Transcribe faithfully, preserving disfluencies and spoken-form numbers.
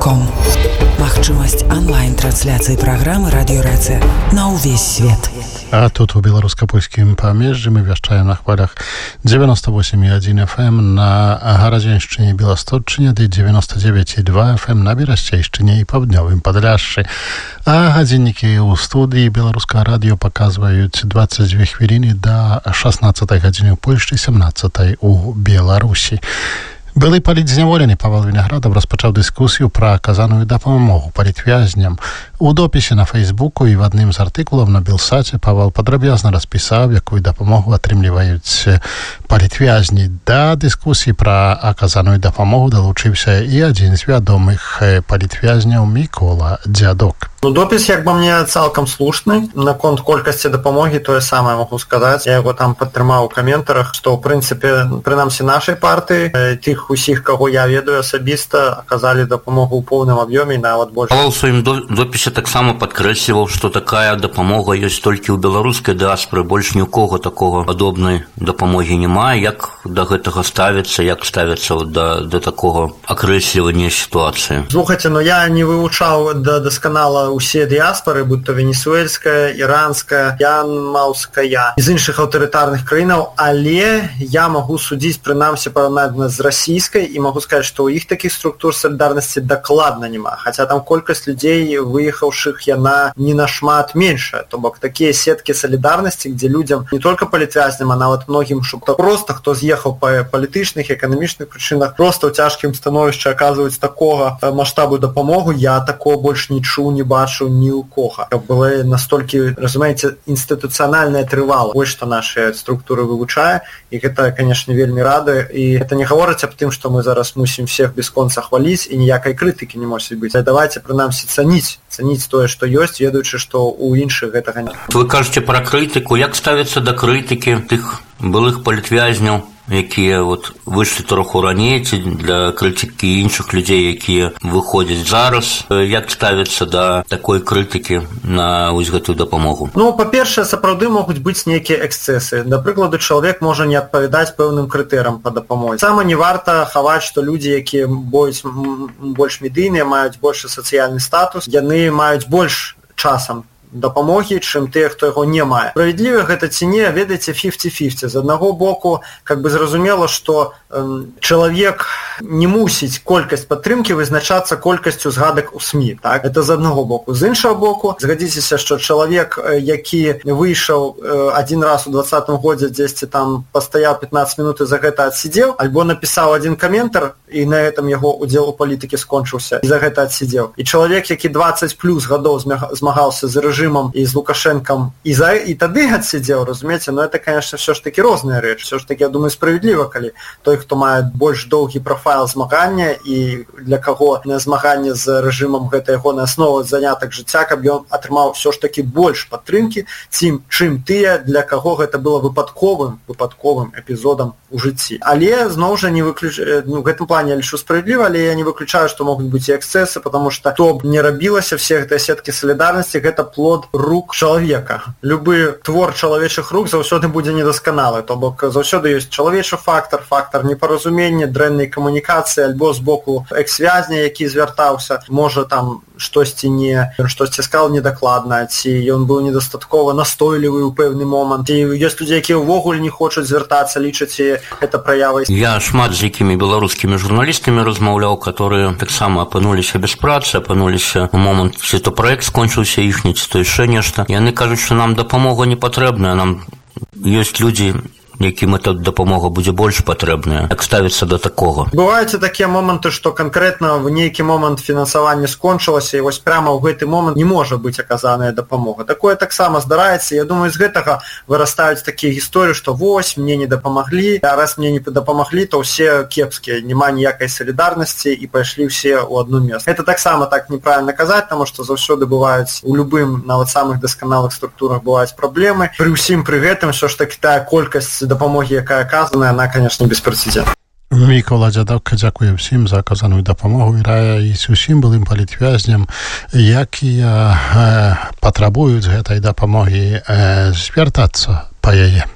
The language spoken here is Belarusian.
ком. Магчымасць онлайн-трансляцыі праграмы «Радіё-Рэцэ» на ўвесь свет. А тут у беларуска-польскім памежжы мы вяшчаем на хвалях девяносто восемь и один эф эм, на Гарадзеншчыне і Беласточчыне, ды девяносто девять и два эф эм на Берасцейшчыне і Паўднёвым Падляшшы. А гадзіннікі ў студыі беларускага радыё паказваюць двадцать две хвіліны да шестнадцатай гадзіны ў Польшчы, семнадцатай у Беларусі. Былы палітзняволены Павел Вінаградов распачаў дыскусію пра аказаную дапамогу палітвязням. У допісе на Фейсбуку і в адным з артыкулаў на Белсаце Павел падрабязна распісаў, якую дапамогу атрымліваюць палітвязні. Да дыскусіі пра аказаную дапамогу далучыўся і адзін з вядомых палітвязняў Мікола Дзядок. Ну, допіс, як бы мне цалкам слушны. Наконт колькасці дапамогі тое самае магу сказаць. Я яго там падтрымаў у каментарах, што ў прынцыпе, прынамсі нашай партыі, тых усіх, каго я ведаю асабіста, аказалі дапамогу ў поўным аб'ёме і нават больш. Павел у сваім допісе таксама падкрэсліваў, што такая дапамога ёсць толькі ў беларускай дыаспоры, больш ні ў кого такога падобнай дапамогі няма. Як да гэтага ставіцца, як ставіцца да, да такога акрэслівання сітуацыі? Слухайце, ну я не вывучаў да дасканала усе дыаспоры, будь то венесуэльская, іранская, янмаўская, з іншых аўтарытарных краінаў, але я магу судзіць прынамсі параўнальна з расійскай і магу сказаць, што ў іх такіх структур салідарнасці дакладна няма. Хаця там колькасць людзей, выехаўшых, яна не нашмат меншая. То бок такія сеткі салідарнасці, дзе людзям не толькі палітвязням, а нават многім шукта проста, хто з'ехаў па палітычных, эканамічных прычынах, проста ў цяжкім становішчы аказваюць такога маштабу дапамогу, я такого больш не чуў, не бачу ні ў кога. Каб была настолькі, разумееце, інстытуцыянальная трывала. Вось што нашы структуры вывучае, і гэта, канешне, вельмі рады. І гэта не гаворыць аб тым, што мы зараз мусім всех без конца хваліць, і ніякай крытыкі не мусіць быць. Давайте, прынамсі, цаніць, цаніць тое, што ёсць, ведаючы, што ў іншых гэтага не. Вы кажаце пра крытыку. Як ставіцца да крытыкі тых былых палітвязняў, якія вот выйшлі троху раней, ці для крытыкі іншых людзей, якія выходзяць зараз? Як ставіцца да такой крытыкі на вось гэтую дапамогу? Ну, па-першае, сапраўды могуць быць нейкія эксцэсы. Да прыкладу, чалавек можа не адпавядаць пэўным крытэрыям па дапамозе. Сама не варта хаваць, што людзі, якія больш, больш медыйныя, маюць большы сацыяльны статус, яны маюць больш часам дапамогі, чым тыя, хто яго не мае. Справядліва гэта ці не, ведаеце, фіфці фіфці. З аднаго боку, как бы зразумела, што эм, чалавек не мусіць колькасць падтрымкі вызначацца колькасцю згадак у СМІ. Так? Это з аднаго боку. З іншага боку, згадзіцеся, што чалавек, які выйшаў э, адзін раз у двадцатым годзе дзесьці там пастаяў пятнаццаць мінут і за гэта адсидзеў, альбо напісаў адзін каментар, і на гэтым яго удзел у палітыкі скончыўся, і за гэта адсидзеў. І чалавек, які двадцать плюс гадоў змагаўся з рэжымам і з Лукашэнкам, і, за, і тады адсидзеў, разумееце, но это, конечно, все ж таки розная рэч. Все ж таки, я думаю, справядліва, калі той, хто мае больш доўгі прафайл змагання і для каго змаганне з рэжымам гэта ягоная аснова занятак жыцця, каб ён атрымаў все ж таки больш падтрымкі, цім, чым тыя, для каго гэта было выпадковым, выпадковым эпізодам у жыцці. Але, зноў жа, не выключ... ну, в гэтым плане я лічу справядліва, але я не выключаю, што могуць быць і эксцэсы, потому што то б не рабілася, все гэтыя сеткі салідарнасці, гэта плод рук чалавека. Любы твор чалавечых рук заўсёды будзе недасканалы, то бок заўсёды ёсць чалавечы фактар, фактар непаразумення, дрэннай камунікацыі, альбо з боку экс-вязня, які звяртаўся, можа там штосьці не, штосьці сказаў недакладна, ці ён быў недастаткова настойлівы ў пэўны момант. І ёсць людзі, якія ўвогуле не хочуць звяртацца, лічаць гэта праявай. Я шмат з якімі беларускімі журналістамі размаўляў, которые таксама апынуліся без працы, апынуліся у момант, ці то праект скончыўся іхні, ці то яшчэ нешта. Яны кажуць, што нам дапамога не патрэбная, нам ёсць людзі, якім эта дапамога будзе больш патрэбная. Як ставіцца да такога? Бываюць такія моманты, што канкрэтна в нейкі момант фінансаванне скончылася, і вось прямо ў гэты момант не можа быць аказаная дапамога. Такое таксама здараецца. Я думаю, з гэтага вырастаюць такія гісторыі, што вось, мне не дапамаглі, а раз мне не дапамаглі, то ўсе кепскія, няма ніякай салідарнасці і пайшлі ўсе ў одно месца. Гэта таксама так неправільна казаць, таму што заўсёды бываюць у любым, нават самых дасканалых структурах бываюць праблемы. Пры ўсім пры гэтым ўсё ж такі тая колькасць дапамогі, якая аказана, она, конечно, беспрэцэдэнтная. Мікола Дзядок дзякуе ўсім за аказаную дапамогу і раіць усім былым палітвязням, якія э, патрабуюць гэтай дапамогі, э, звяртацца па яе.